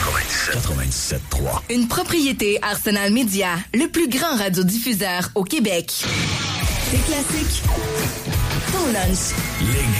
97.3. Une propriété Arsenal Média, le plus grand radiodiffuseur au Québec. C'est classique. Ton lunch.